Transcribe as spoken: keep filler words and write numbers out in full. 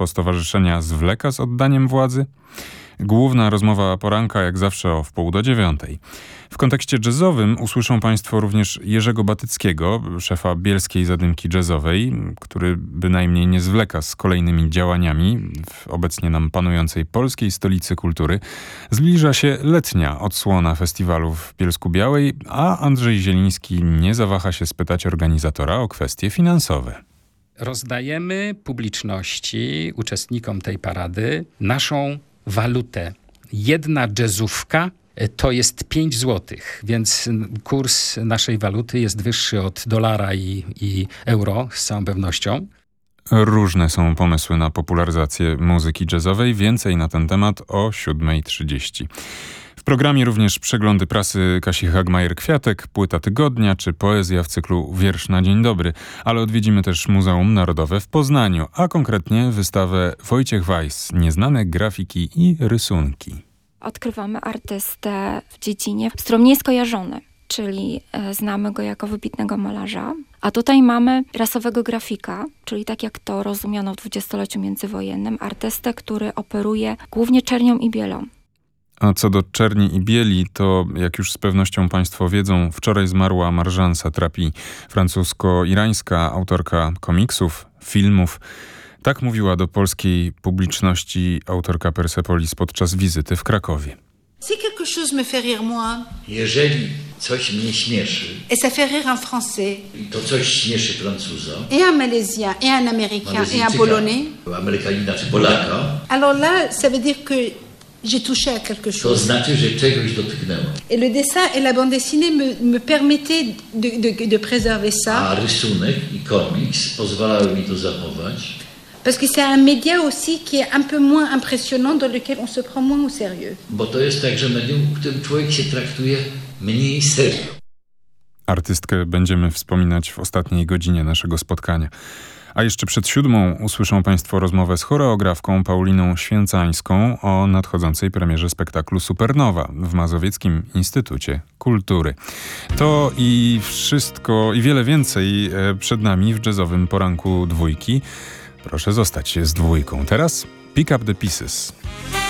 przywództwo stowarzyszenia zwleka z oddaniem władzy? Główna rozmowa poranka jak zawsze o wpół do dziewiątej. W kontekście jazzowym usłyszą Państwo również Jerzego Batyckiego, szefa Bielskiej Zadymki Jazzowej, który bynajmniej nie zwleka z kolejnymi działaniami w obecnie nam panującej polskiej stolicy kultury. Zbliża się letnia odsłona festiwalu w Bielsku-Białej, a Andrzej Zieliński nie zawaha się spytać organizatora o kwestie finansowe. Rozdajemy publiczności, uczestnikom tej parady, naszą walutę. Jedna jazzówka to jest pięć złotych, więc kurs naszej waluty jest wyższy od dolara i, i euro z całą pewnością. Różne są pomysły na popularyzację muzyki jazzowej. Więcej na ten temat o siódma trzydzieści. W programie również przeglądy prasy Kasi Hagmajer-Kwiatek, Płyta Tygodnia czy poezja w cyklu Wiersz na dzień dobry. Ale odwiedzimy też Muzeum Narodowe w Poznaniu, a konkretnie wystawę Wojciech Weiss, Nieznane grafiki i rysunki. Odkrywamy artystę w dziedzinie, z którą nie jest kojarzony, czyli e, znamy go jako wybitnego malarza. A tutaj mamy rasowego grafika, czyli tak jak to rozumiano w dwudziestoleciu międzywojennym, artystę, który operuje głównie czernią i bielą. A co do czerni i bieli, to jak już z pewnością Państwo wiedzą, wczoraj zmarła Marjane Satrapi, francusko-irańska autorka komiksów, filmów. Tak mówiła do polskiej publiczności autorka Persepolis podczas wizyty w Krakowie. Si quelque chose me fait rire moi, Jeżeli coś mnie śmieszy, et ça fait rire un Français, i to coś śmieszy Francuza, et un Malaisien, et un Américain, et un Malezyjczyka, Polonais, Amerykanina czy Polaka, alors là, ça veut dire que j'ai touché à quelque to chose. znaczy, że czegoś dotknęło. Et le dessin et la bande dessinée me, me permettaient de, de, de préserver ça, A rysunek i komiks pozwalały mi to zachować, parce que c'est un média aussi qui est un peu moins impressionnant, dans lequel on se prend moins au sérieux. bo to jest także medium, w którym człowiek się traktuje mniej serio. Artystkę będziemy wspominać w ostatniej godzinie naszego spotkania. A jeszcze przed siódmą usłyszą Państwo rozmowę z choreografką Pauliną Święcańską o nadchodzącej premierze spektaklu Supernowa w Mazowieckim Instytucie Kultury. To i wszystko i wiele więcej przed nami w jazzowym poranku dwójki. Proszę zostać z dwójką. Teraz Pick Up The Pieces.